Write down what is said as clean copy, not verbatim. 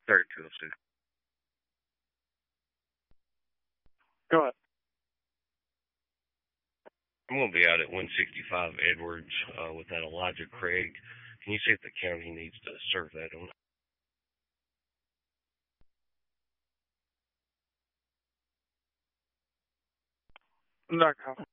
3202. Go ahead. I'm going to be out at 165 Edwards with that Elijah Craig. Can you see if the county needs to serve that on? No,